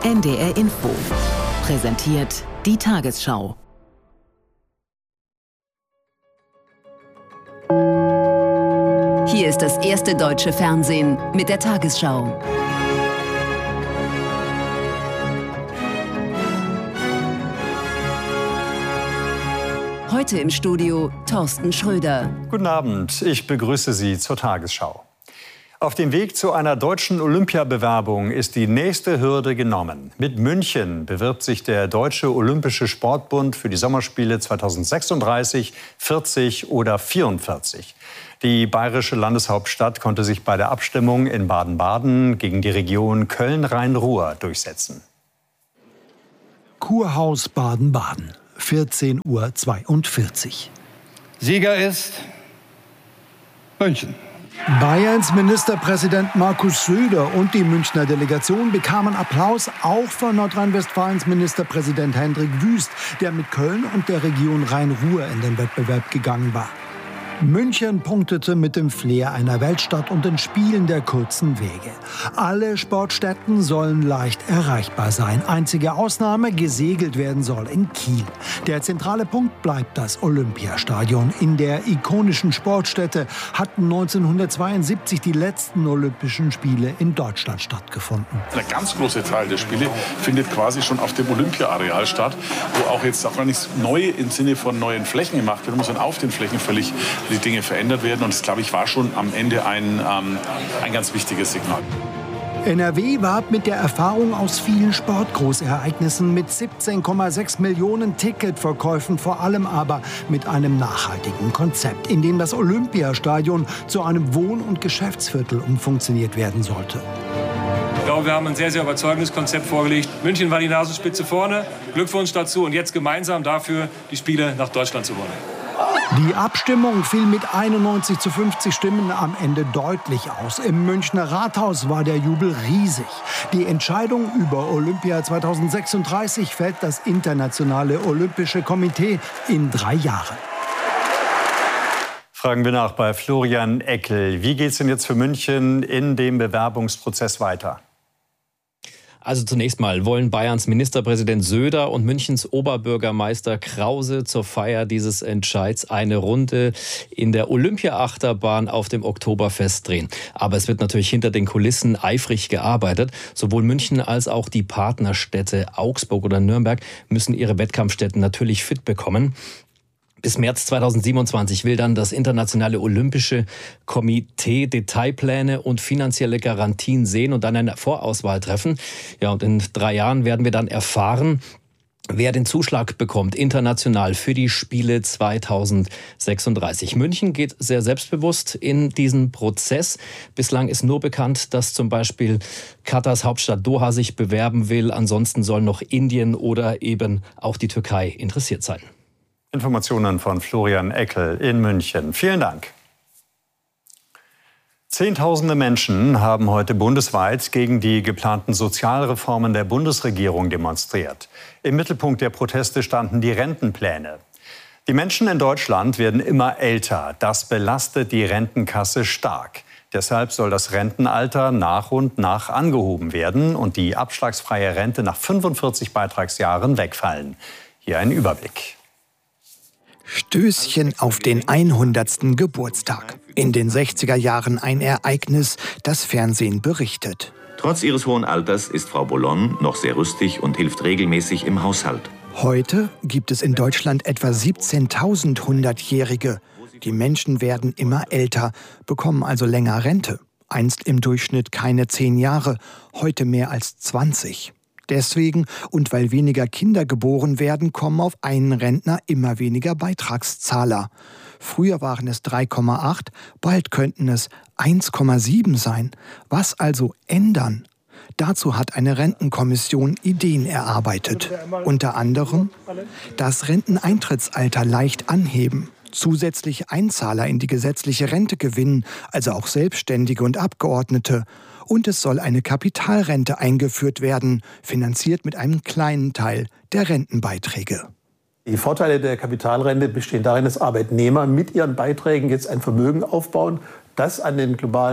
NDR Info. Präsentiert die Tagesschau. Hier ist das erste deutsche Fernsehen mit der Tagesschau. Heute im Studio Thorsten Schröder. Guten Abend, ich begrüße Sie zur Tagesschau. Auf dem Weg zu einer deutschen Olympiabewerbung ist die nächste Hürde genommen. Mit München bewirbt sich der Deutsche Olympische Sportbund für die Sommerspiele 2036, 40 oder 44. Die bayerische Landeshauptstadt konnte sich bei der Abstimmung in Baden-Baden gegen die Region Köln-Rhein-Ruhr durchsetzen. Kurhaus Baden-Baden, 14:42 Uhr. Sieger ist München. Bayerns Ministerpräsident Markus Söder und die Münchner Delegation bekamen Applaus auch von Nordrhein-Westfalens Ministerpräsident Hendrik Wüst, der mit Köln und der Region Rhein-Ruhr in den Wettbewerb gegangen war. München punktete mit dem Flair einer Weltstadt und den Spielen der kurzen Wege. Alle Sportstätten sollen leicht erreichbar sein. Einzige Ausnahme, gesegelt werden soll in Kiel. Der zentrale Punkt bleibt das Olympiastadion. In der ikonischen Sportstätte hatten 1972 die letzten Olympischen Spiele in Deutschland stattgefunden. Der ganz große Teil der Spiele findet quasi schon auf dem Olympia-Areal statt, wo auch jetzt auch gar nichts neu im Sinne von neuen Flächen gemacht wird, sondern auf den Flächen völlig die Dinge verändert werden. Und das, glaube ich, war schon am Ende ein ganz wichtiges Signal. NRW warb mit der Erfahrung aus vielen Sportgroßereignissen mit 17,6 Millionen Ticketverkäufen, vor allem aber mit einem nachhaltigen Konzept, in dem das Olympiastadion zu einem Wohn- und Geschäftsviertel umfunktioniert werden sollte. Ich glaube, wir haben ein sehr, sehr überzeugendes Konzept vorgelegt. München war die Nasenspitze vorne. Glückwunsch dazu und jetzt gemeinsam dafür die Spiele nach Deutschland zu holen. Die Abstimmung fiel mit 91:50 Stimmen am Ende deutlich aus. Im Münchner Rathaus war der Jubel riesig. Die Entscheidung über Olympia 2036 fällt das Internationale Olympische Komitee in 3 Jahren. Fragen wir nach bei Florian Eckel. Wie geht es denn jetzt für München in dem Bewerbungsprozess weiter? Also zunächst mal wollen Bayerns Ministerpräsident Söder und Münchens Oberbürgermeister Krause zur Feier dieses Entscheids eine Runde in der Olympia-Achterbahn auf dem Oktoberfest drehen. Aber es wird natürlich hinter den Kulissen eifrig gearbeitet. Sowohl München als auch die Partnerstädte Augsburg oder Nürnberg müssen ihre Wettkampfstätten natürlich fit bekommen. Bis März 2027 will dann das Internationale Olympische Komitee Detailpläne und finanzielle Garantien sehen und dann eine Vorauswahl treffen. Ja, und in 3 Jahren werden wir dann erfahren, wer den Zuschlag bekommt, international für die Spiele 2036. München geht sehr selbstbewusst in diesen Prozess. Bislang ist nur bekannt, dass zum Beispiel Katars Hauptstadt Doha sich bewerben will. Ansonsten sollen noch Indien oder eben auch die Türkei interessiert sein. Informationen von Florian Eckel in München. Vielen Dank. Zehntausende Menschen haben heute bundesweit gegen die geplanten Sozialreformen der Bundesregierung demonstriert. Im Mittelpunkt der Proteste standen die Rentenpläne. Die Menschen in Deutschland werden immer älter. Das belastet die Rentenkasse stark. Deshalb soll das Rentenalter nach und nach angehoben werden und die abschlagsfreie Rente nach 45 Beitragsjahren wegfallen. Hier ein Überblick. Stößchen auf den 100. Geburtstag. In den 60er Jahren ein Ereignis, das Fernsehen berichtet. Trotz ihres hohen Alters ist Frau Bollon noch sehr rüstig und hilft regelmäßig im Haushalt. Heute gibt es in Deutschland etwa 17.000 100-Jährige. Die Menschen werden immer älter, bekommen also länger Rente. Einst im Durchschnitt keine 10 Jahre, heute mehr als 20. Deswegen und weil weniger Kinder geboren werden, kommen auf einen Rentner immer weniger Beitragszahler. Früher waren es 3,8, bald könnten es 1,7 sein. Was also ändern? Dazu hat eine Rentenkommission Ideen erarbeitet. Unter anderem das Renteneintrittsalter leicht anheben, zusätzlich Einzahler in die gesetzliche Rente gewinnen, also auch Selbstständige und Abgeordnete. Und es soll eine Kapitalrente eingeführt werden, finanziert mit einem kleinen Teil der Rentenbeiträge. Die Vorteile der Kapitalrente bestehen darin, dass Arbeitnehmer mit ihren Beiträgen jetzt ein Vermögen aufbauen, das an den globalen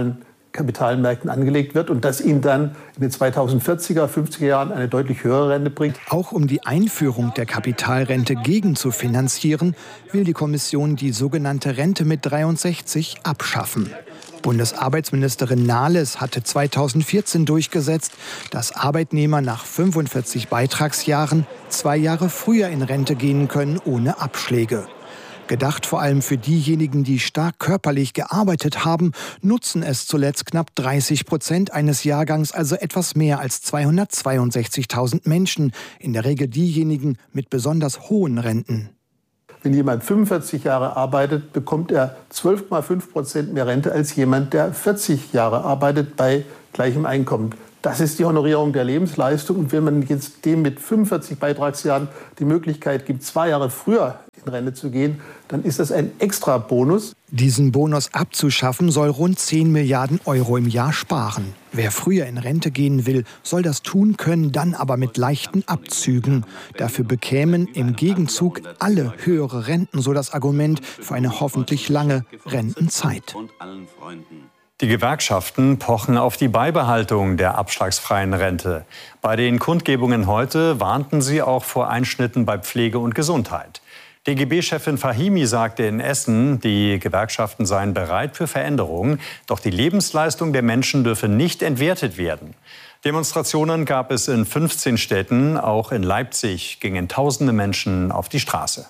Kapitalmärkten angelegt wird und das ihn dann in den 2040er, 50er Jahren eine deutlich höhere Rente bringt. Auch um die Einführung der Kapitalrente gegenzufinanzieren, will die Kommission die sogenannte Rente mit 63 abschaffen. Bundesarbeitsministerin Nahles hatte 2014 durchgesetzt, dass Arbeitnehmer nach 45 Beitragsjahren 2 Jahre früher in Rente gehen können, ohne Abschläge. Gedacht vor allem für diejenigen, die stark körperlich gearbeitet haben, nutzen es zuletzt knapp 30% eines Jahrgangs, also etwas mehr als 262.000 Menschen, in der Regel diejenigen mit besonders hohen Renten. Wenn jemand 45 Jahre arbeitet, bekommt er 12,5% mehr Rente als jemand, der 40 Jahre arbeitet bei gleichem Einkommen. Das ist die Honorierung der Lebensleistung. Und wenn man jetzt dem mit 45 Beitragsjahren die Möglichkeit gibt, 2 Jahre früher in Rente zu gehen, dann ist das ein extra Bonus. Diesen Bonus abzuschaffen soll rund 10 Milliarden Euro im Jahr sparen. Wer früher in Rente gehen will, soll das tun können, dann aber mit leichten Abzügen. Dafür bekämen im Gegenzug alle höhere Renten, so das Argument, für eine hoffentlich lange Rentenzeit. Die Gewerkschaften pochen auf die Beibehaltung der abschlagsfreien Rente. Bei den Kundgebungen heute warnten sie auch vor Einschnitten bei Pflege und Gesundheit. DGB-Chefin Fahimi sagte in Essen, die Gewerkschaften seien bereit für Veränderungen, doch die Lebensleistung der Menschen dürfe nicht entwertet werden. Demonstrationen gab es in 15 Städten, auch in Leipzig gingen tausende Menschen auf die Straße.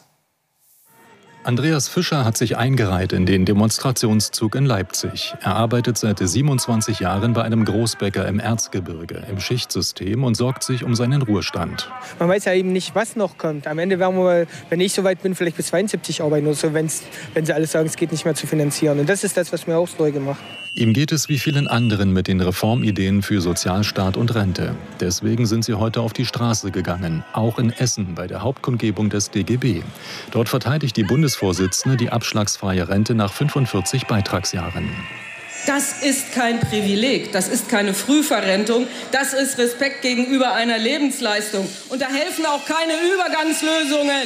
Andreas Fischer hat sich eingereiht in den Demonstrationszug in Leipzig. Er arbeitet seit 27 Jahren bei einem Großbäcker im Erzgebirge im Schichtsystem und sorgt sich um seinen Ruhestand. Man weiß ja eben nicht, was noch kommt. Am Ende werden wir, wenn ich so weit bin, vielleicht bis 72 arbeiten oder so, wenn sie alles sagen, es geht nicht mehr zu finanzieren. Und das ist das, was mir auch Sorge macht. Ihm geht es wie vielen anderen mit den Reformideen für Sozialstaat und Rente. Deswegen sind sie heute auf die Straße gegangen, auch in Essen bei der Hauptkundgebung des DGB. Dort verteidigt die Bundesvorsitzende die abschlagsfreie Rente nach 45 Beitragsjahren. Das ist kein Privileg, das ist keine Frühverrentung, das ist Respekt gegenüber einer Lebensleistung. Und da helfen auch keine Übergangslösungen.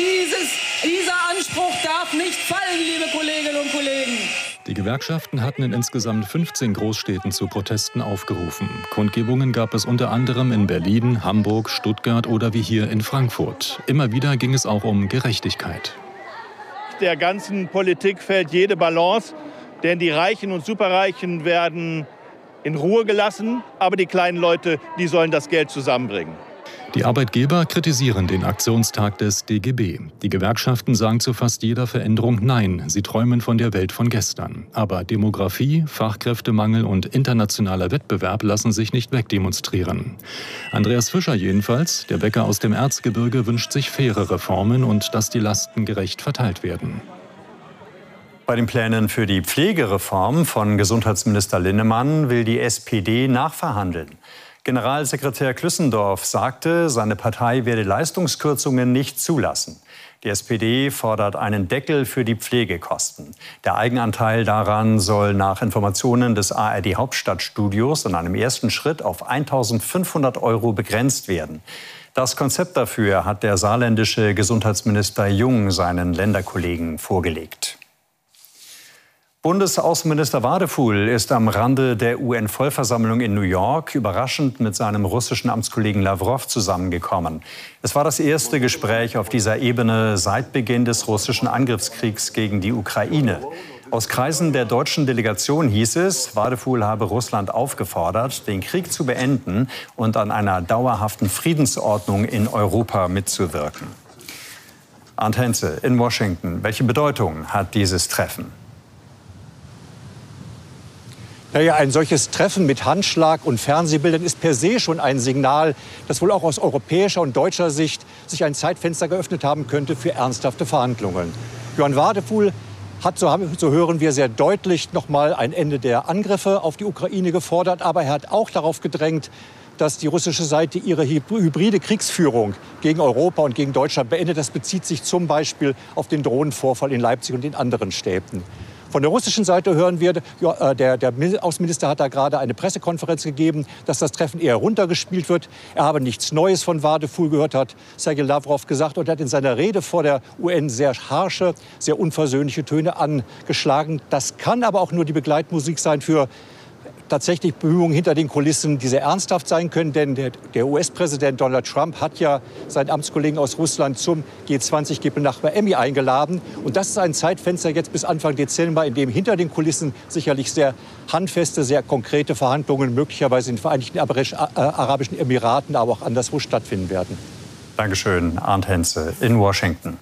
Dieser Anspruch darf nicht fallen, liebe Kolleginnen und Kollegen. Die Gewerkschaften hatten in insgesamt 15 Großstädten zu Protesten aufgerufen. Kundgebungen gab es unter anderem in Berlin, Hamburg, Stuttgart oder wie hier in Frankfurt. Immer wieder ging es auch um Gerechtigkeit. Der ganzen Politik fehlt jede Balance, denn die Reichen und Superreichen werden in Ruhe gelassen, aber die kleinen Leute, die sollen das Geld zusammenbringen. Die Arbeitgeber kritisieren den Aktionstag des DGB. Die Gewerkschaften sagen zu fast jeder Veränderung Nein. Sie träumen von der Welt von gestern. Aber Demografie, Fachkräftemangel und internationaler Wettbewerb lassen sich nicht wegdemonstrieren. Andreas Fischer jedenfalls, der Bäcker aus dem Erzgebirge, wünscht sich faire Reformen und dass die Lasten gerecht verteilt werden. Bei den Plänen für die Pflegereform von Gesundheitsminister Linnemann will die SPD nachverhandeln. Generalsekretär Klüssendorf sagte, seine Partei werde Leistungskürzungen nicht zulassen. Die SPD fordert einen Deckel für die Pflegekosten. Der Eigenanteil daran soll nach Informationen des ARD-Hauptstadtstudios in einem ersten Schritt auf 1.500 € begrenzt werden. Das Konzept dafür hat der saarländische Gesundheitsminister Jung seinen Länderkollegen vorgelegt. Bundesaußenminister Wadephul ist am Rande der UN-Vollversammlung in New York überraschend mit seinem russischen Amtskollegen Lawrow zusammengekommen. Es war das erste Gespräch auf dieser Ebene seit Beginn des russischen Angriffskriegs gegen die Ukraine. Aus Kreisen der deutschen Delegation hieß es, Wadephul habe Russland aufgefordert, den Krieg zu beenden und an einer dauerhaften Friedensordnung in Europa mitzuwirken. Arndt Henze in Washington. Welche Bedeutung hat dieses Treffen? Naja, ein solches Treffen mit Handschlag und Fernsehbildern ist per se schon ein Signal, dass wohl auch aus europäischer und deutscher Sicht sich ein Zeitfenster geöffnet haben könnte für ernsthafte Verhandlungen. Johann Wadephul hat, so hören wir, sehr deutlich noch mal ein Ende der Angriffe auf die Ukraine gefordert. Aber er hat auch darauf gedrängt, dass die russische Seite ihre hybride Kriegsführung gegen Europa und gegen Deutschland beendet. Das bezieht sich zum Beispiel auf den Drohnenvorfall in Leipzig und in anderen Städten. Von der russischen Seite hören wir, der Außenminister hat da gerade eine Pressekonferenz gegeben, dass das Treffen eher runtergespielt wird. Er habe nichts Neues von Wadephul gehört, hat Sergei Lawrow gesagt. Und er hat in seiner Rede vor der UN sehr harsche, sehr unversöhnliche Töne angeschlagen. Das kann aber auch nur die Begleitmusik sein für tatsächlich Bemühungen hinter den Kulissen, die sehr ernsthaft sein können. Denn der US-Präsident Donald Trump hat ja seinen Amtskollegen aus Russland zum G20-Gipfel nach Miami eingeladen. Und das ist ein Zeitfenster jetzt bis Anfang Dezember, in dem hinter den Kulissen sicherlich sehr handfeste, sehr konkrete Verhandlungen möglicherweise in den Vereinigten Arabischen Emiraten, aber auch anderswo stattfinden werden. Dankeschön, Arndt Henze in Washington.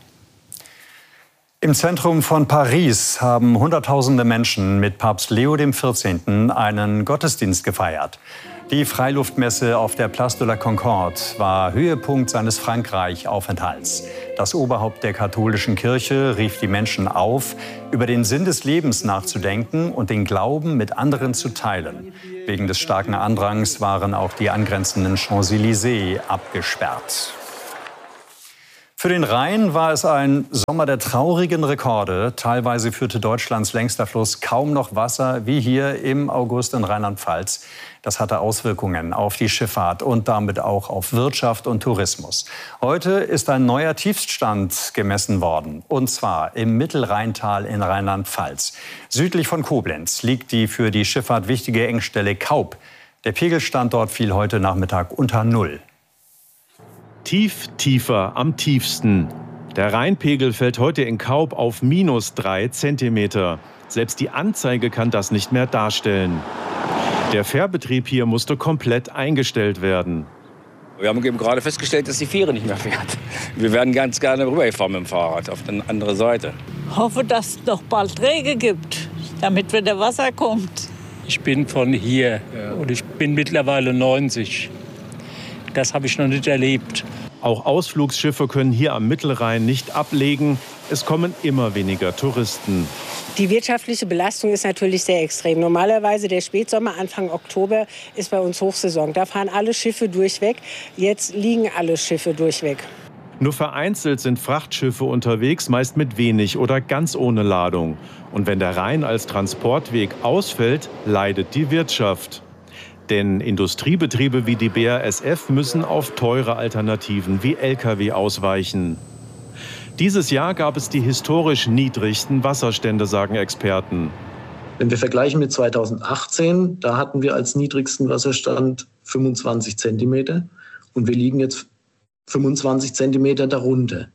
Im Zentrum von Paris haben Hunderttausende Menschen mit Papst Leo XIV. Einen Gottesdienst gefeiert. Die Freiluftmesse auf der Place de la Concorde war Höhepunkt seines Frankreich-Aufenthalts. Das Oberhaupt der katholischen Kirche rief die Menschen auf, über den Sinn des Lebens nachzudenken und den Glauben mit anderen zu teilen. Wegen des starken Andrangs waren auch die angrenzenden Champs-Élysées abgesperrt. Für den Rhein war es ein Sommer der traurigen Rekorde. Teilweise führte Deutschlands längster Fluss kaum noch Wasser, wie hier im August in Rheinland-Pfalz. Das hatte Auswirkungen auf die Schifffahrt und damit auch auf Wirtschaft und Tourismus. Heute ist ein neuer Tiefststand gemessen worden, und zwar im Mittelrheintal in Rheinland-Pfalz. Südlich von Koblenz liegt die für die Schifffahrt wichtige Engstelle Kaup. Der Pegelstand dort fiel heute Nachmittag unter Null. Tief, tiefer, am tiefsten. Der Rheinpegel fällt heute in Kaup auf -3 Zentimeter. Selbst die Anzeige kann das nicht mehr darstellen. Der Fährbetrieb hier musste komplett eingestellt werden. Wir haben eben gerade festgestellt, dass die Fähre nicht mehr fährt. Wir werden ganz gerne rübergefahren mit dem Fahrrad auf die andere Seite. Ich hoffe, dass es noch bald Regen gibt, damit wieder Wasser kommt. Ich bin von hier und ich bin mittlerweile 90. Das habe ich noch nicht erlebt. Auch Ausflugsschiffe können hier am Mittelrhein nicht ablegen. Es kommen immer weniger Touristen. Die wirtschaftliche Belastung ist natürlich sehr extrem. Normalerweise der Spätsommer, Anfang Oktober, ist bei uns Hochsaison. Da fahren alle Schiffe durchweg. Jetzt liegen alle Schiffe durchweg. Nur vereinzelt sind Frachtschiffe unterwegs, meist mit wenig oder ganz ohne Ladung. Und wenn der Rhein als Transportweg ausfällt, leidet die Wirtschaft. Denn Industriebetriebe wie die BASF müssen auf teure Alternativen wie Lkw ausweichen. Dieses Jahr gab es die historisch niedrigsten Wasserstände, sagen Experten. Wenn wir vergleichen mit 2018, da hatten wir als niedrigsten Wasserstand 25 Zentimeter und wir liegen jetzt 25 Zentimeter darunter.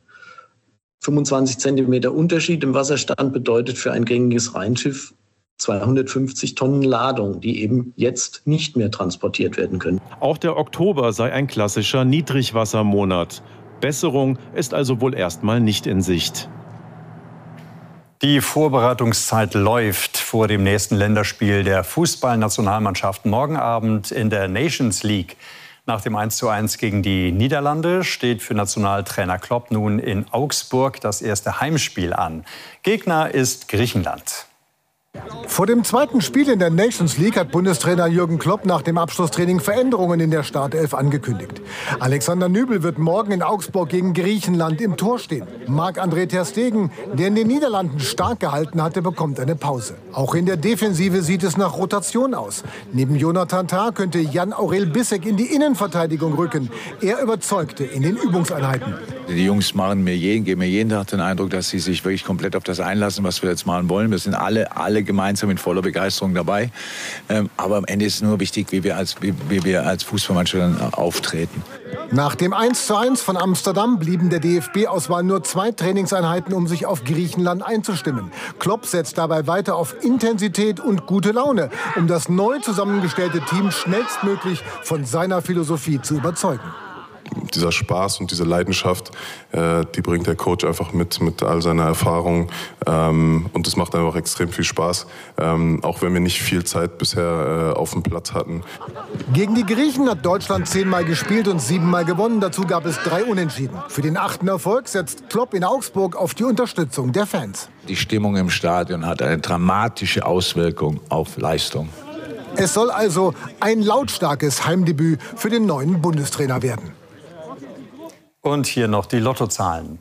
25 Zentimeter Unterschied im Wasserstand bedeutet für ein gängiges Rheinschiff 250 Tonnen Ladung, die eben jetzt nicht mehr transportiert werden können. Auch der Oktober sei ein klassischer Niedrigwassermonat. Besserung ist also wohl erstmal nicht in Sicht. Die Vorbereitungszeit läuft vor dem nächsten Länderspiel der Fußballnationalmannschaft morgen Abend in der Nations League. Nach dem 1:1 gegen die Niederlande steht für Nationaltrainer Klopp nun in Augsburg das erste Heimspiel an. Gegner ist Griechenland. Vor dem zweiten Spiel in der Nations League hat Bundestrainer Jürgen Klopp nach dem Abschlusstraining Veränderungen in der Startelf angekündigt. Alexander Nübel wird morgen in Augsburg gegen Griechenland im Tor stehen. Marc-André ter Stegen, der in den Niederlanden stark gehalten hatte, bekommt eine Pause. Auch in der Defensive sieht es nach Rotation aus. Neben Jonathan Tah könnte Jan-Aurel Bissek in die Innenverteidigung rücken. Er überzeugte in den Übungseinheiten. Die Jungs geben mir jeden Tag den Eindruck, dass sie sich wirklich komplett auf das einlassen, was wir jetzt machen wollen. Wir sind alle gemeinsam in voller Begeisterung dabei. Aber am Ende ist es nur wichtig, wie wir als Fußballmannschaft auftreten. Nach dem 1:1 von Amsterdam blieben der DFB-Auswahl nur 2 Trainingseinheiten, um sich auf Griechenland einzustimmen. Klopp setzt dabei weiter auf Intensität und gute Laune, um das neu zusammengestellte Team schnellstmöglich von seiner Philosophie zu überzeugen. Dieser Spaß und diese Leidenschaft, die bringt der Coach einfach mit all seiner Erfahrung. Und es macht einfach extrem viel Spaß, auch wenn wir nicht viel Zeit bisher auf dem Platz hatten. Gegen die Griechen hat Deutschland 10-mal gespielt und 7-mal gewonnen. Dazu gab es 3 Unentschieden. Für den 8. Erfolg setzt Klopp in Augsburg auf die Unterstützung der Fans. Die Stimmung im Stadion hat eine dramatische Auswirkung auf Leistung. Es soll also ein lautstarkes Heimdebüt für den neuen Bundestrainer werden. Und hier noch die Lottozahlen.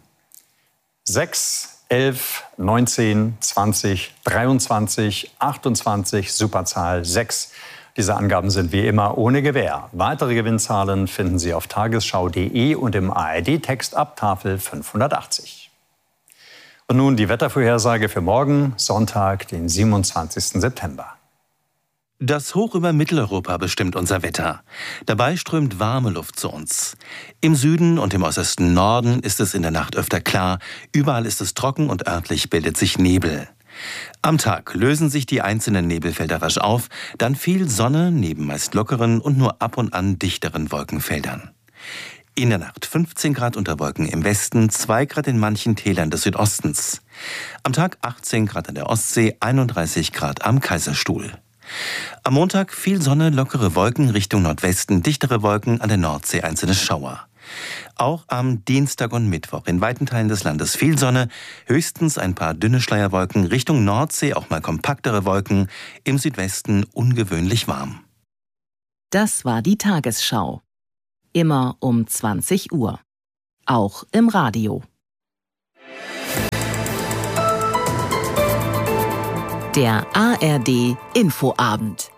6, 11, 19, 20, 23, 28, Superzahl 6. Diese Angaben sind wie immer ohne Gewähr. Weitere Gewinnzahlen finden Sie auf tagesschau.de und im ARD-Text ab Tafel 580. Und nun die Wettervorhersage für morgen, Sonntag, den 27. September. Das Hoch über Mitteleuropa bestimmt unser Wetter. Dabei strömt warme Luft zu uns. Im Süden und im äußersten Norden ist es in der Nacht öfter klar. Überall ist es trocken und örtlich bildet sich Nebel. Am Tag lösen sich die einzelnen Nebelfelder rasch auf, dann viel Sonne neben meist lockeren und nur ab und an dichteren Wolkenfeldern. In der Nacht 15 Grad unter Wolken im Westen, 2 Grad in manchen Tälern des Südostens. Am Tag 18 Grad an der Ostsee, 31 Grad am Kaiserstuhl. Am Montag viel Sonne, lockere Wolken Richtung Nordwesten, dichtere Wolken an der Nordsee, einzelne Schauer. Auch am Dienstag und Mittwoch in weiten Teilen des Landes viel Sonne, höchstens ein paar dünne Schleierwolken, Richtung Nordsee auch mal kompaktere Wolken, im Südwesten ungewöhnlich warm. Das war die Tagesschau. Immer um 20 Uhr. Auch im Radio. Der ARD Infoabend.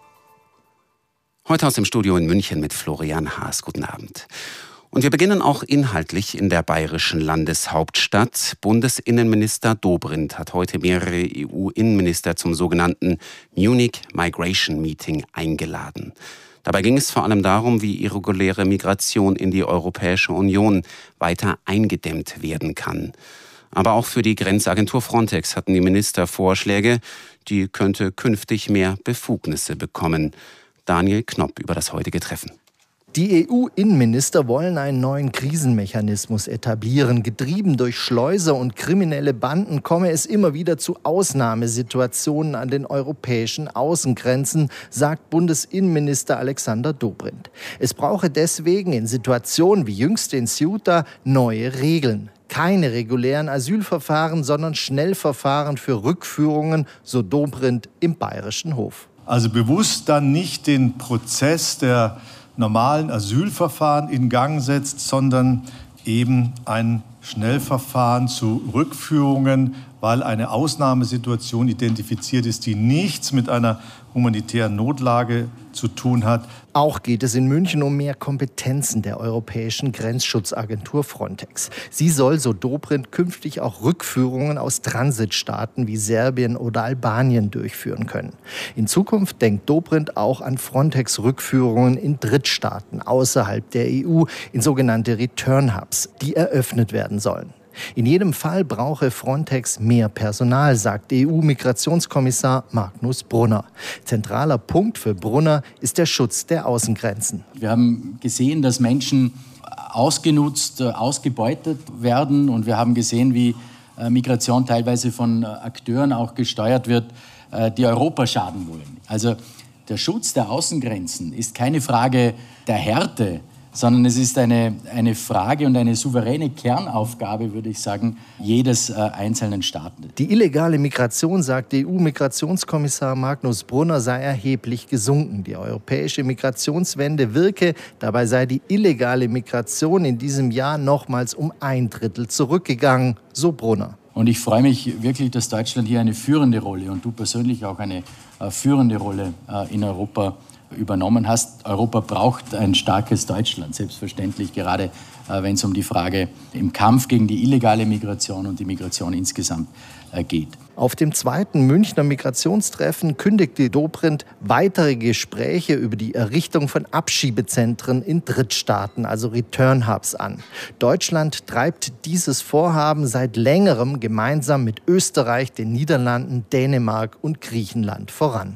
Heute aus dem Studio in München mit Florian Haas. Guten Abend. Und wir beginnen auch inhaltlich in der bayerischen Landeshauptstadt. Bundesinnenminister Dobrindt hat heute mehrere EU-Innenminister zum sogenannten Munich Migration Meeting eingeladen. Dabei ging es vor allem darum, wie irreguläre Migration in die Europäische Union weiter eingedämmt werden kann. Aber auch für die Grenzagentur Frontex hatten die Minister Vorschläge, die könnte künftig mehr Befugnisse bekommen. Daniel Knopp über das heutige Treffen. Die EU-Innenminister wollen einen neuen Krisenmechanismus etablieren. Getrieben durch Schleuser und kriminelle Banden komme es immer wieder zu Ausnahmesituationen an den europäischen Außengrenzen, sagt Bundesinnenminister Alexander Dobrindt. Es brauche deswegen in Situationen wie jüngst in Ceuta neue Regeln. Keine regulären Asylverfahren, sondern Schnellverfahren für Rückführungen, so Dobrindt im Bayerischen Hof. Also bewusst dann nicht den Prozess der normalen Asylverfahren in Gang setzt, sondern eben ein Schnellverfahren zu Rückführungen, weil eine Ausnahmesituation identifiziert ist, die nichts mit einer humanitären Notlage zu tun hat. Auch geht es in München um mehr Kompetenzen der Europäischen Grenzschutzagentur Frontex. Sie soll, so Dobrindt, künftig auch Rückführungen aus Transitstaaten wie Serbien oder Albanien durchführen können. In Zukunft denkt Dobrindt auch an Frontex-Rückführungen in Drittstaaten außerhalb der EU, in sogenannte Return Hubs, die eröffnet werden sollen. In jedem Fall brauche Frontex mehr Personal, sagt EU-Migrationskommissar Magnus Brunner. Zentraler Punkt für Brunner ist der Schutz der Außengrenzen. Wir haben gesehen, dass Menschen ausgenutzt, ausgebeutet werden. Und wir haben gesehen, wie Migration teilweise von Akteuren auch gesteuert wird, die Europa schaden wollen. Also der Schutz der Außengrenzen ist keine Frage der Härte, sondern es ist eine Frage und eine souveräne Kernaufgabe, würde ich sagen, jedes einzelnen Staaten. Die illegale Migration, sagt EU-Migrationskommissar Magnus Brunner, sei erheblich gesunken. Die europäische Migrationswende wirke, dabei sei die illegale Migration in diesem Jahr nochmals um 1/3 zurückgegangen, so Brunner. Und ich freue mich wirklich, dass Deutschland hier eine führende Rolle und du persönlich auch eine führende Rolle in Europa übernommen hast. Europa braucht ein starkes Deutschland, selbstverständlich, gerade wenn es um die Frage im Kampf gegen die illegale Migration und die Migration insgesamt geht. Auf dem zweiten Münchner Migrationstreffen kündigte Dobrindt weitere Gespräche über die Errichtung von Abschiebezentren in Drittstaaten, also Return Hubs, an. Deutschland treibt dieses Vorhaben seit längerem gemeinsam mit Österreich, den Niederlanden, Dänemark und Griechenland voran.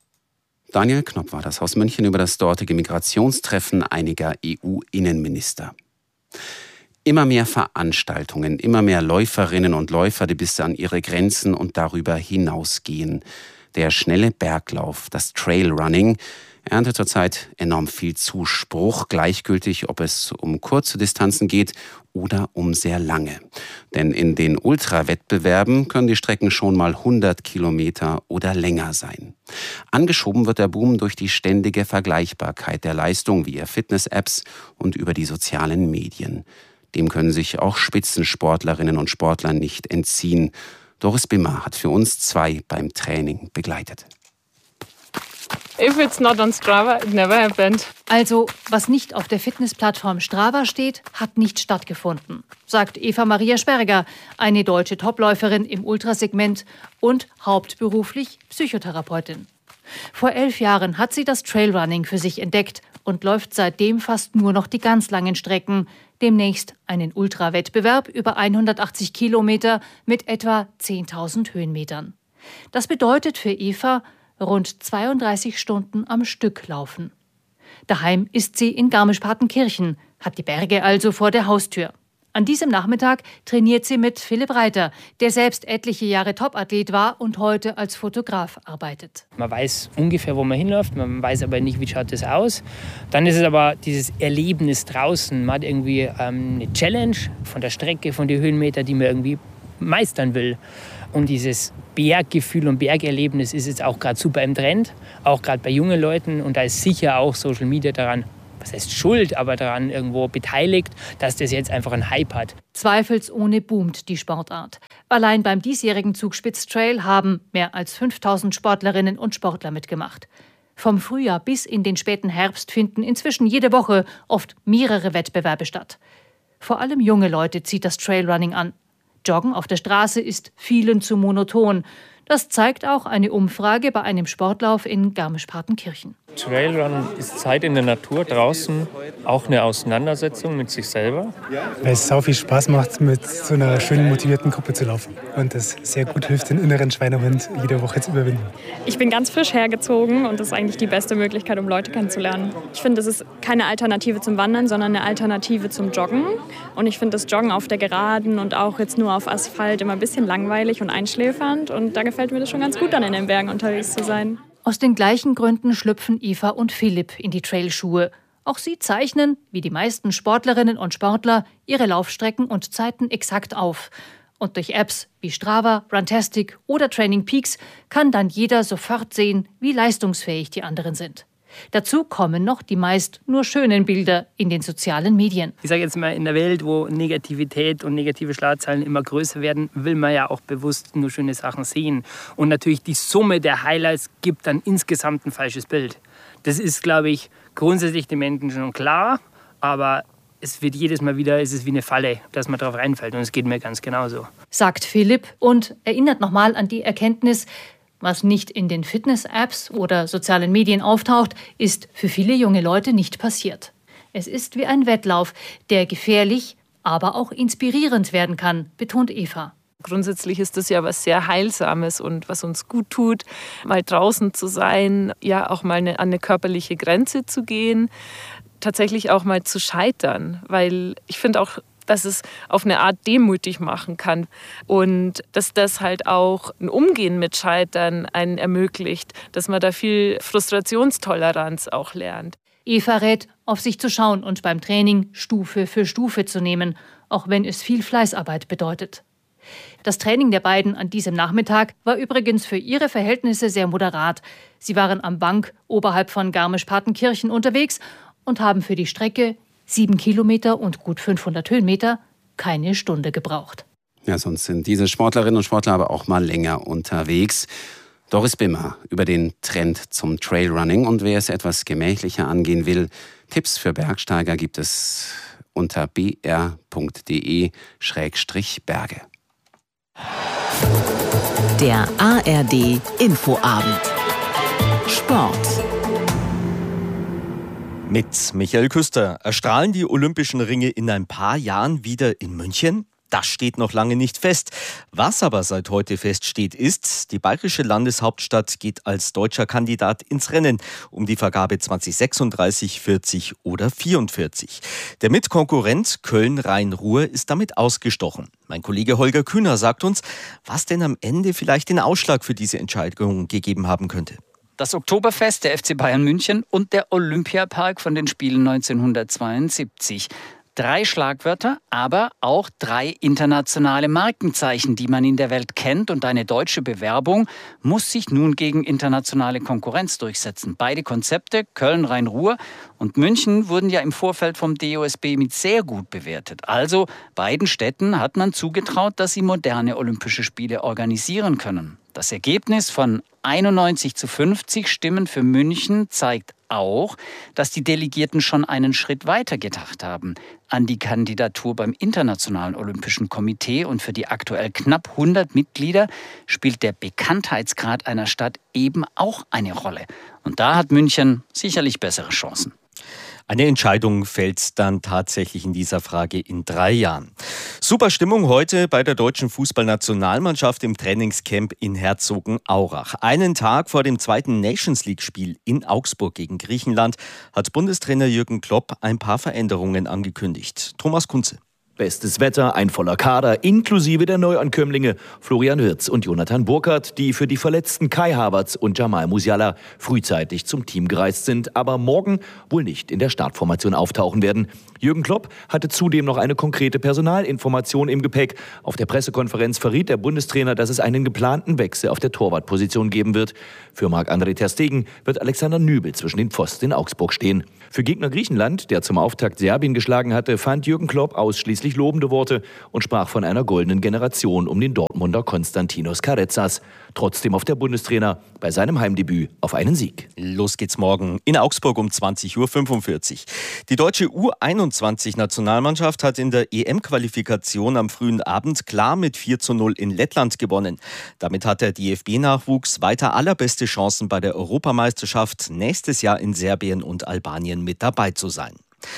Daniel Knopp war das aus München über das dortige Migrationstreffen einiger EU-Innenminister. Immer mehr Veranstaltungen, immer mehr Läuferinnen und Läufer, die bis an ihre Grenzen und darüber hinausgehen. Der schnelle Berglauf, das Trailrunning, erntet zurzeit enorm viel Zuspruch, gleichgültig, ob es um kurze Distanzen geht oder um sehr lange. Denn in den Ultrawettbewerben können die Strecken schon mal 100 Kilometer oder länger sein. Angeschoben wird der Boom durch die ständige Vergleichbarkeit der Leistung via Fitness-Apps und über die sozialen Medien. Dem können sich auch Spitzensportlerinnen und Sportler nicht entziehen. Doris Bimmer hat für uns 2 beim Training begleitet. If it's not on Strava, it never happened. Also, was nicht auf der Fitnessplattform Strava steht, hat nicht stattgefunden, sagt Eva Maria Sperger, eine deutsche Topläuferin im Ultrasegment und hauptberuflich Psychotherapeutin. Vor 11 Jahren hat sie das Trailrunning für sich entdeckt und läuft seitdem fast nur noch die ganz langen Strecken. Demnächst einen Ultrawettbewerb über 180 Kilometer mit etwa 10.000 Höhenmetern. Das bedeutet für Eva rund 32 Stunden am Stück laufen. Daheim ist sie in Garmisch-Partenkirchen, hat die Berge also vor der Haustür. An diesem Nachmittag trainiert sie mit Philipp Reiter, der selbst etliche Jahre Topathlet war und heute als Fotograf arbeitet. Man weiß ungefähr, wo man hinläuft, man weiß aber nicht, wie schaut das aus. Dann ist es aber dieses Erlebnis draußen. Man hat irgendwie eine Challenge von der Strecke, von den Höhenmetern, die man irgendwie meistern will. Und dieses Berggefühl und Bergerlebnis ist jetzt auch gerade super im Trend, auch gerade bei jungen Leuten. Und da ist sicher auch Social Media daran, was heißt schuld, aber daran irgendwo beteiligt, dass das jetzt einfach einen Hype hat. Zweifelsohne boomt die Sportart. Allein beim diesjährigen Zugspitz-Trail haben mehr als 5.000 Sportlerinnen und Sportler mitgemacht. Vom Frühjahr bis in den späten Herbst finden inzwischen jede Woche oft mehrere Wettbewerbe statt. Vor allem junge Leute zieht das Trailrunning an. Joggen auf der Straße ist vielen zu monoton. Das zeigt auch eine Umfrage bei einem Sportlauf in Garmisch-Partenkirchen. Trailrun ist Zeit in der Natur, draußen, auch eine Auseinandersetzung mit sich selber. Weil es sau viel Spaß macht, mit so einer schönen, motivierten Gruppe zu laufen. Und das sehr gut hilft, den inneren Schweinehund jede Woche zu überwinden. Ich bin ganz frisch hergezogen und das ist eigentlich die beste Möglichkeit, um Leute kennenzulernen. Ich finde, es ist keine Alternative zum Wandern, sondern eine Alternative zum Joggen. Und ich finde das Joggen auf der Geraden und auch jetzt nur auf Asphalt immer ein bisschen langweilig und einschläfernd. Und da gefällt mir das schon ganz gut, dann in den Bergen unterwegs zu sein. Aus den gleichen Gründen schlüpfen Eva und Philipp in die Trailschuhe. Auch sie zeichnen, wie die meisten Sportlerinnen und Sportler, ihre Laufstrecken und Zeiten exakt auf. Und durch Apps wie Strava, Runtastic oder Training Peaks kann dann jeder sofort sehen, wie leistungsfähig die anderen sind. Dazu kommen noch die meist nur schönen Bilder in den sozialen Medien. Ich sage jetzt mal, in der Welt, wo Negativität und negative Schlagzeilen immer größer werden, will man ja auch bewusst nur schöne Sachen sehen. Und natürlich die Summe der Highlights gibt dann insgesamt ein falsches Bild. Das ist, glaube ich, grundsätzlich den Menschen schon klar, aber es wird jedes Mal wieder, es ist wie eine Falle, dass man darauf reinfällt. Und es geht mir ganz genauso. Sagt Philipp und erinnert nochmal an die Erkenntnis, was nicht in den Fitness-Apps oder sozialen Medien auftaucht, ist für viele junge Leute nicht passiert. Es ist wie ein Wettlauf, der gefährlich, aber auch inspirierend werden kann, betont Eva. Grundsätzlich ist das ja was sehr Heilsames und was uns gut tut, mal draußen zu sein, ja auch mal an eine körperliche Grenze zu gehen, tatsächlich auch mal zu scheitern, weil ich finde auch, dass es auf eine Art demütig machen kann und dass das halt auch ein Umgehen mit Scheitern einen ermöglicht, dass man da viel Frustrationstoleranz auch lernt. Eva rät, auf sich zu schauen und beim Training Stufe für Stufe zu nehmen, auch wenn es viel Fleißarbeit bedeutet. Das Training der beiden an diesem Nachmittag war übrigens für ihre Verhältnisse sehr moderat. Sie waren am Bank oberhalb von Garmisch-Partenkirchen unterwegs und haben für die Strecke 7 Kilometer und gut 500 Höhenmeter, keine Stunde gebraucht. Ja, sonst sind diese Sportlerinnen und Sportler aber auch mal länger unterwegs. Doris Bimmer über den Trend zum Trailrunning und wer es etwas gemächlicher angehen will, Tipps für Bergsteiger gibt es unter br.de/Berge. Der ARD Infoabend. Sport. Mit Michael Küster. Erstrahlen die Olympischen Ringe in ein paar Jahren wieder in München? Das steht noch lange nicht fest. Was aber seit heute feststeht, ist, die bayerische Landeshauptstadt geht als deutscher Kandidat ins Rennen um die Vergabe 2036, 40 oder 44. Der Mitkonkurrent Köln-Rhein-Ruhr ist damit ausgestochen. Mein Kollege Holger Kühner sagt uns, was denn am Ende vielleicht den Ausschlag für diese Entscheidung gegeben haben könnte. Das Oktoberfest, der FC Bayern München und der Olympiapark von den Spielen 1972. 3 Schlagwörter, aber auch 3 internationale Markenzeichen, die man in der Welt kennt. Und eine deutsche Bewerbung muss sich nun gegen internationale Konkurrenz durchsetzen. Beide Konzepte, Köln, Rhein-Ruhr und München, wurden ja im Vorfeld vom DOSB mit sehr gut bewertet. Also beiden Städten hat man zugetraut, dass sie moderne Olympische Spiele organisieren können. Das Ergebnis von 91:50 Stimmen für München zeigt auch, dass die Delegierten schon einen Schritt weiter gedacht haben an die Kandidatur beim Internationalen Olympischen Komitee. Und für die aktuell knapp 100 Mitglieder spielt der Bekanntheitsgrad einer Stadt eben auch eine Rolle. Und da hat München sicherlich bessere Chancen. Eine Entscheidung fällt dann tatsächlich in dieser Frage in 3 Jahren. Super Stimmung heute bei der deutschen Fußballnationalmannschaft im Trainingscamp in Herzogenaurach. Einen Tag vor dem zweiten Nations-League-Spiel in Augsburg gegen Griechenland hat Bundestrainer Jürgen Klopp ein paar Veränderungen angekündigt. Thomas Kunze. Bestes Wetter, ein voller Kader, inklusive der Neuankömmlinge Florian Wirtz und Jonathan Burkhardt, die für die verletzten Kai Havertz und Jamal Musiala frühzeitig zum Team gereist sind, aber morgen wohl nicht in der Startformation auftauchen werden. Jürgen Klopp hatte zudem noch eine konkrete Personalinformation im Gepäck. Auf der Pressekonferenz verriet der Bundestrainer, dass es einen geplanten Wechsel auf der Torwartposition geben wird. Für Marc-André ter Stegen wird Alexander Nübel zwischen den Pfosten in Augsburg stehen. Für Gegner Griechenland, der zum Auftakt Serbien geschlagen hatte, fand Jürgen Klopp ausschließlich lobende Worte und sprach von einer goldenen Generation um den Dortmunder Konstantinos Karezas. Trotzdem hofft der Bundestrainer bei seinem Heimdebüt auf einen Sieg. Los geht's morgen in Augsburg um 20:45 Uhr. Die deutsche U21-Nationalmannschaft hat in der EM-Qualifikation am frühen Abend klar mit 4:0 in Lettland gewonnen. Damit hat der DFB-Nachwuchs weiter allerbeste Chancen bei der Europameisterschaft nächstes Jahr in Serbien und Albanien mit dabei zu sein.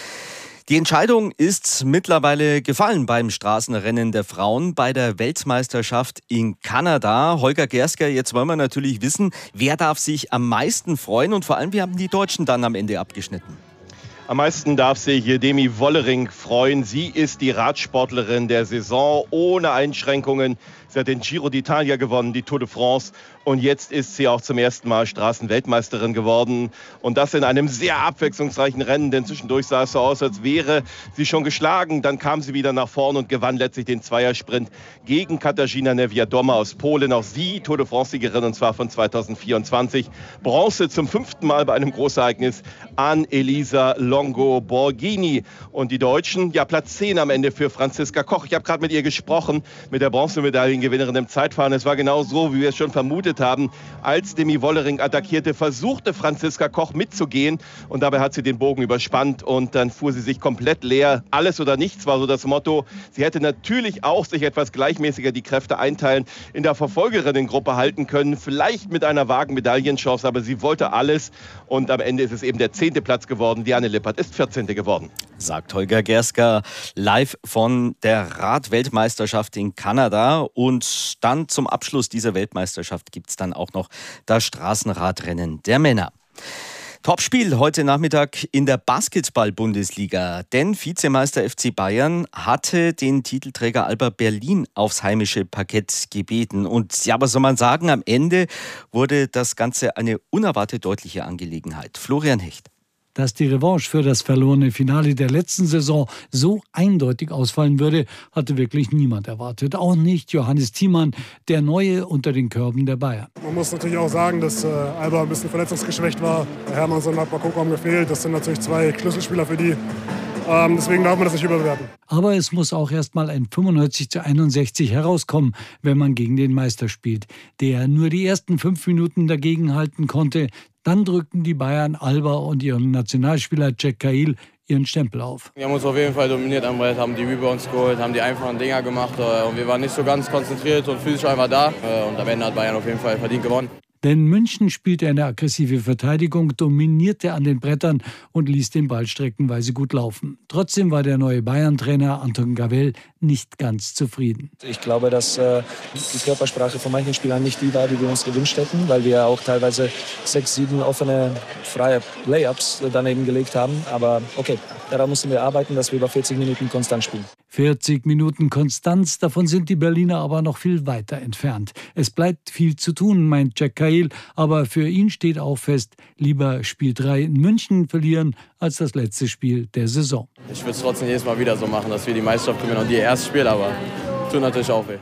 Die Entscheidung ist mittlerweile gefallen beim Straßenrennen der Frauen bei der Weltmeisterschaft in Kanada. Holger Gersker, jetzt wollen wir natürlich wissen, wer darf sich am meisten freuen und vor allem, wie haben die Deutschen dann am Ende abgeschnitten? Am meisten darf sich Demi Wollering freuen. Sie ist die Radsportlerin der Saison ohne Einschränkungen. Sie hat den Giro d'Italia gewonnen, die Tour de France. Und jetzt ist sie auch zum ersten Mal Straßenweltmeisterin geworden. Und das in einem sehr abwechslungsreichen Rennen, denn zwischendurch sah es so aus, als wäre sie schon geschlagen. Dann kam sie wieder nach vorne und gewann letztlich den Zweiersprint gegen Katarzyna Niewiadoma aus Polen. Auch sie Tour de France-Siegerin, und zwar von 2024. Bronze zum 5. Mal bei einem Großereignis an Elisa Longo Borghini. Und die Deutschen, ja, Platz 10 am Ende für Franziska Koch. Ich habe gerade mit ihr gesprochen, mit der Bronzemedaillengewinnerin im Zeitfahren. Es war genau so, wie wir es schon vermutet haben. Als Demi Wollering attackierte, versuchte Franziska Koch mitzugehen und dabei hat sie den Bogen überspannt und dann fuhr sie sich komplett leer. Alles oder nichts war so das Motto. Sie hätte natürlich auch sich etwas gleichmäßiger die Kräfte einteilen, in der Verfolgerinnengruppe halten können, vielleicht mit einer vagen Medaillenchance, aber sie wollte alles und am Ende ist es eben der 10. Platz geworden. Diane Lippert ist 14. geworden. Sagt Holger Gersker live von der Rad-Weltmeisterschaft in Kanada. Und dann zum Abschluss dieser Weltmeisterschaft gibt es dann auch noch das Straßenradrennen der Männer. Topspiel heute Nachmittag in der Basketball-Bundesliga, denn Vizemeister FC Bayern hatte den Titelträger Alba Berlin aufs heimische Parkett gebeten. Und ja, was soll man sagen, am Ende wurde das Ganze eine unerwartet deutliche Angelegenheit. Florian Hecht. Dass die Revanche für das verlorene Finale der letzten Saison so eindeutig ausfallen würde, hatte wirklich niemand erwartet. Auch nicht Johannes Thiemann, der Neue unter den Körben der Bayern. Man muss natürlich auch sagen, dass Alba ein bisschen verletzungsgeschwächt war. Hermannsson hat Bakoko gefehlt. Das sind natürlich 2 Schlüsselspieler für die. Deswegen darf man das nicht überbewerten. Aber es muss auch erst mal ein 95:61 herauskommen, wenn man gegen den Meister spielt, der nur die ersten 5 Minuten dagegenhalten konnte. Dann drückten die Bayern Alba und ihren Nationalspieler Jack Cahill ihren Stempel auf. Wir haben uns auf jeden Fall dominiert am Brett, haben die Rebounds geholt, haben die einfachen Dinger gemacht und wir waren nicht so ganz konzentriert und physisch einfach da. Und am Ende hat Bayern auf jeden Fall verdient gewonnen. Denn München spielte eine aggressive Verteidigung, dominierte an den Brettern und ließ den Ball streckenweise gut laufen. Trotzdem war der neue Bayern-Trainer Anton Gavell nicht ganz zufrieden. Ich glaube, dass die Körpersprache von manchen Spielern nicht die war, die wir uns gewünscht hätten, weil wir auch teilweise 6, 7 offene, freie Layups daneben gelegt haben. Aber okay, daran mussten wir arbeiten, dass wir über 40 Minuten konstant spielen. 40 Minuten Konstanz, davon sind die Berliner aber noch viel weiter entfernt. Es bleibt viel zu tun, meint Jack Cahill, aber für ihn steht auch fest, lieber Spiel 3 in München verlieren, als das letzte Spiel der Saison. Ich würde es trotzdem jedes Mal wieder so machen, dass wir die Meisterschaft gewinnen und die erste Spiel, aber tut natürlich auch weh.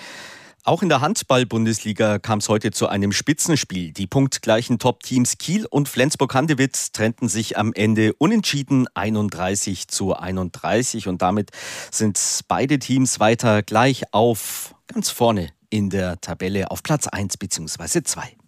Auch in der Handball-Bundesliga kam es heute zu einem Spitzenspiel. Die punktgleichen Top-Teams Kiel und Flensburg-Handewitt trennten sich am Ende unentschieden 31:31 und damit sind beide Teams weiter gleich auf ganz vorne in der Tabelle auf Platz 1 bzw. 2.